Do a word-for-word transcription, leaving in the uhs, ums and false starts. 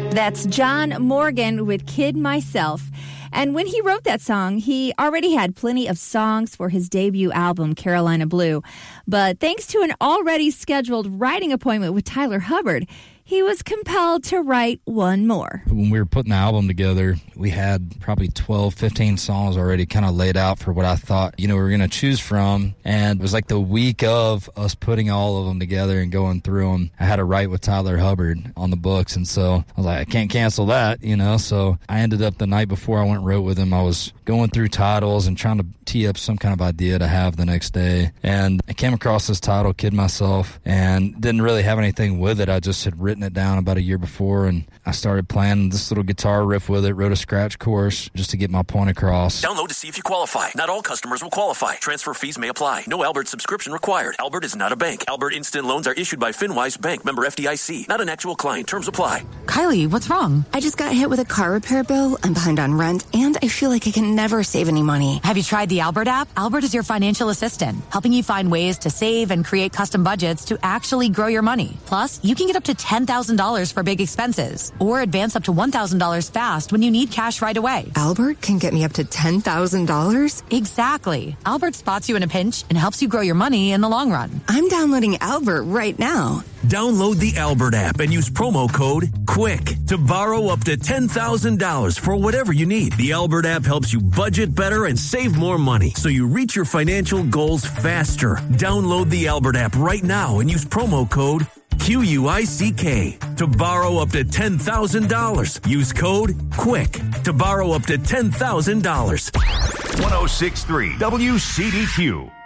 That's John Morgan with Kid Myself. And when he wrote that song, he already had plenty of songs for his debut album, Carolina Blue. But thanks to an already scheduled writing appointment with Tyler Hubbard, he was compelled to write one more. When we were putting the album together, we had probably twelve, fifteen songs already kind of laid out for what I thought, you know, we were going to choose from. And it was like the week of us putting all of them together and going through them. I had to write with Tyler Hubbard on the books. And so I was like, I can't cancel that, you know. So I ended up the night before I went and wrote with him, I was going through titles and trying to tee up some kind of idea to have the next day. And I came across this title, Kid Myself, and didn't really have anything with it. I just had written it down about a year before, and I started playing this little guitar riff with it, wrote a scratch course just to get my point across. Download to see if you qualify. Not all customers will qualify. Transfer fees may apply. No Albert subscription required. Albert is not a bank. Albert Instant Loans are issued by FinWise Bank, member F D I C. Not an actual client. Terms apply. Kylie, what's wrong? I just got hit with a car repair bill. I'm behind on rent, and I feel like I can never save any money. Have you tried the Albert app? Albert is your financial assistant, helping you find ways to save and create custom budgets to actually grow your money. Plus, you can get up to ten thousand dollars for big expenses, or advance up to one thousand dollars fast when you need cash right away. Albert can get me up to ten thousand dollars? Exactly. Albert spots you in a pinch and helps you grow your money in the long run. I'm downloading Albert right now. Download the Albert app and use promo code QUICK to borrow up to ten thousand dollars for whatever you need. The Albert app helps you budget better and save more money so you reach your financial goals faster. Download the Albert app right now and use promo code Q U I C K to borrow up to ten thousand dollars. Use code QUICK to borrow up to ten thousand dollars. one oh six point three W C D Q.